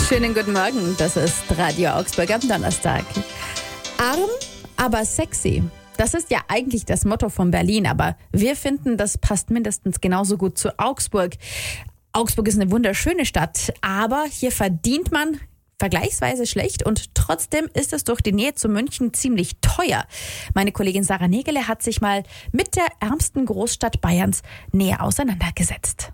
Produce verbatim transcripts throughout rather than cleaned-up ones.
Schönen guten Morgen, das ist Radio Augsburg am Donnerstag. Arm, aber sexy. Das ist ja eigentlich das Motto von Berlin, aber wir finden, das passt mindestens genauso gut zu Augsburg. Augsburg ist eine wunderschöne Stadt, aber hier verdient man vergleichsweise schlecht und trotzdem ist es durch die Nähe zu München ziemlich teuer. Meine Kollegin Sarah Nägele hat sich mal mit der ärmsten Großstadt Bayerns näher auseinandergesetzt.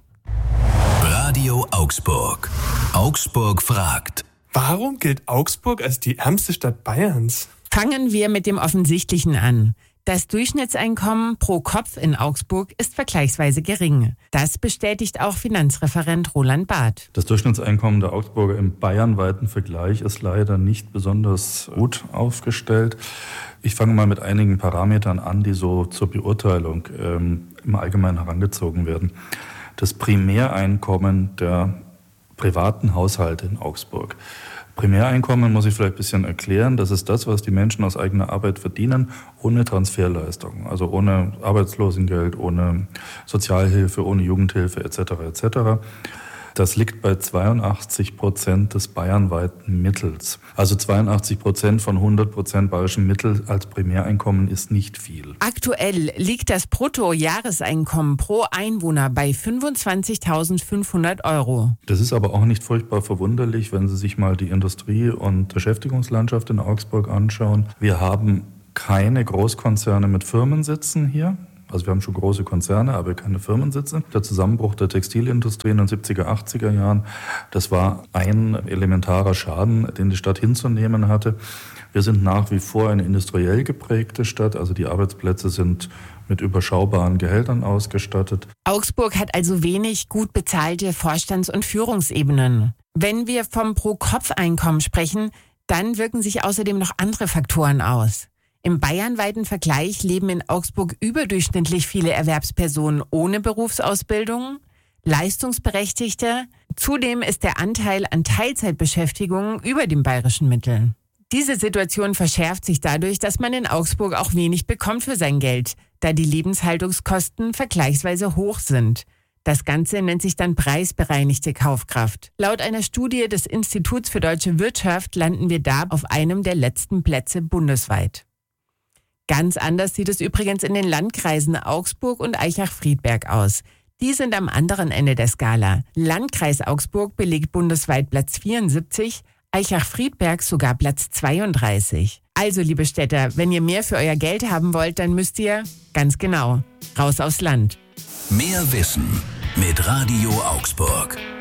Radio Augsburg. Augsburg fragt. Warum gilt Augsburg als die ärmste Stadt Bayerns? Fangen wir mit dem Offensichtlichen an. Das Durchschnittseinkommen pro Kopf in Augsburg ist vergleichsweise gering. Das bestätigt auch Finanzreferent Roland Barth. Das Durchschnittseinkommen der Augsburger im bayernweiten Vergleich ist leider nicht besonders gut aufgestellt. Ich fange mal mit einigen Parametern an, die so zur Beurteilung ähm, im Allgemeinen herangezogen werden. Das Primäreinkommen der privaten Haushalte in Augsburg. Primäreinkommen muss ich vielleicht ein bisschen erklären. Das ist das, was die Menschen aus eigener Arbeit verdienen, ohne Transferleistung. Also ohne Arbeitslosengeld, ohne Sozialhilfe, ohne Jugendhilfe et cetera et cetera. Das liegt bei zweiundachtzig Prozent des bayernweiten Mittels. Also zweiundachtzig Prozent von hundert Prozent bayerischen Mittel als Primäreinkommen ist nicht viel. Aktuell liegt das Bruttojahreseinkommen pro Einwohner bei fünfundzwanzigtausendfünfhundert Euro. Das ist aber auch nicht furchtbar verwunderlich, wenn Sie sich mal die Industrie- und Beschäftigungslandschaft in Augsburg anschauen. Wir haben keine Großkonzerne mit Firmensitzen hier. Also wir haben schon große Konzerne, aber keine Firmensitze. Der Zusammenbruch der Textilindustrie in den siebziger, achtziger Jahren, das war ein elementarer Schaden, den die Stadt hinzunehmen hatte. Wir sind nach wie vor eine industriell geprägte Stadt, also die Arbeitsplätze sind mit überschaubaren Gehältern ausgestattet. Augsburg hat also wenig gut bezahlte Vorstands- und Führungsebenen. Wenn wir vom Pro-Kopf-Einkommen sprechen, dann wirken sich außerdem noch andere Faktoren aus. Im bayernweiten Vergleich leben in Augsburg überdurchschnittlich viele Erwerbspersonen ohne Berufsausbildung, Leistungsberechtigte. Zudem ist der Anteil an Teilzeitbeschäftigungen über dem bayerischen Mittel. Diese Situation verschärft sich dadurch, dass man in Augsburg auch wenig bekommt für sein Geld, da die Lebenshaltungskosten vergleichsweise hoch sind. Das Ganze nennt sich dann preisbereinigte Kaufkraft. Laut einer Studie des Instituts für Deutsche Wirtschaft landen wir da auf einem der letzten Plätze bundesweit. Ganz anders sieht es übrigens in den Landkreisen Augsburg und Aichach-Friedberg aus. Die sind am anderen Ende der Skala. Landkreis Augsburg belegt bundesweit Platz vierundsiebzig, Aichach-Friedberg sogar Platz zweiunddreißig. Also, liebe Städter, wenn ihr mehr für euer Geld haben wollt, dann müsst ihr, ganz genau, raus aufs Land. Mehr Wissen mit Radio Augsburg.